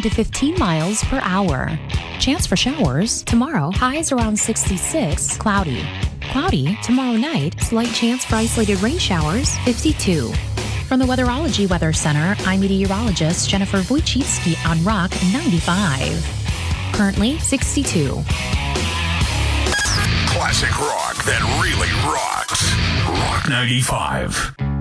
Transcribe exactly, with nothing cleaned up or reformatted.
to fifteen miles per hour. Chance for showers tomorrow, highs around sixty-six, cloudy. Cloudy tomorrow night, slight chance for isolated rain showers, fifty-two. From the Weatherology Weather Center, I'm meteorologist Jennifer Wojcicki on Rock ninety-five. Currently sixty-two. Classic rock that really rocks. Rock ninety-five.